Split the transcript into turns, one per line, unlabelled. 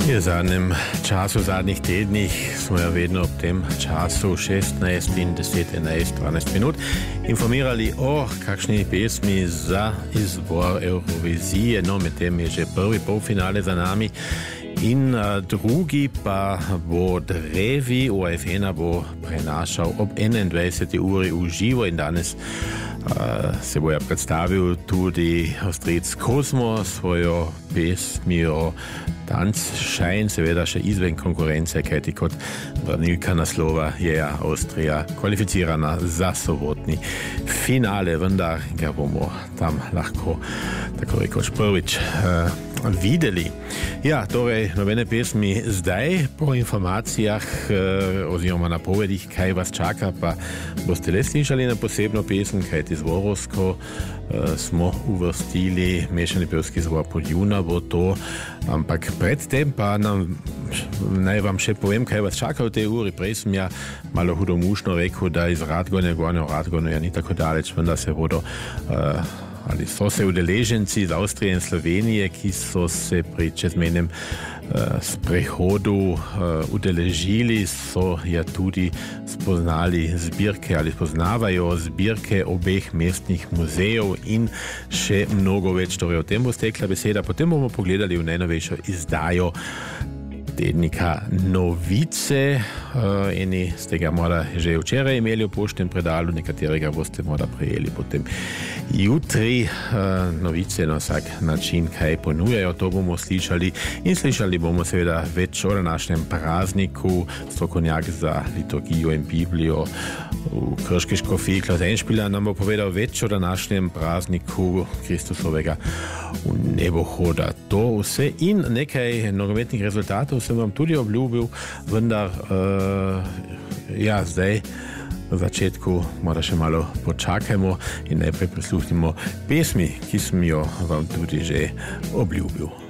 V zadnjem času, v zadnjih tednih smo jo vedno ob tem času 16 in 10, 11, 12 minut informirali o kakšni pesmi za izbor Eurovizije. No, med tem je že prvi polfinale za nami in drugi pa bo Drevi, ORF1 bo prenašal ob 21. uri v živo in danes se bo predstavil tudi Avstrijec Kozmo svojo pesmijo Tanzschein, seveda še izven konkurence, kajti kot branilka naslova je Avstrija kvalificirana za sobotni finale, vendar ga bomo tam lahko tako rekoč prvič videli. Ja, torej nobene pesmi zdaj, po informacijah oziroma napovedih, kaj vas čaka, pa boste le slišali na posebno pesem, kajti zborovsko smo uvrstili mešani pevski zbor Poljuna, bo to, ampak predtem pa naj vam še povem, kaj vas čaka v tej uri. Prej sem malo hudomušno rekel, da iz Radgone, Radgone ni tako daleč, vendar se bodo ali so se udeleženci iz Avstrije in Slovenije, ki so se pri čezmejnem sprehodu udeležili, so tudi spoznali zbirke ali spoznavajo zbirke obeh mestnih muzejev in še mnogo več. Torej, o tem bo stekla beseda. Potem bomo pogledali v najnovejšo izdajo tednika Novice. Eni ste ga morda že včeraj imeli v poštnem predalu, nekaterega boste morda prejeli potem jutri. Novice na vsak način, kaj ponujajo, to bomo slišali in slišali bomo seveda več o današnjem prazniku. Strokovnjak za liturgijo in Biblijo v Krški škofiji Klaus Enšpiler nam bo povedal več o današnjem prazniku Kristusovega nebohoda. To vse in nekaj nogometnih rezultatov sem vam tudi obljubil, vendar zdaj v začetku morda še malo počakajmo in najprej prisluhnimo pesmi, ki sem jo vam tudi že obljubil.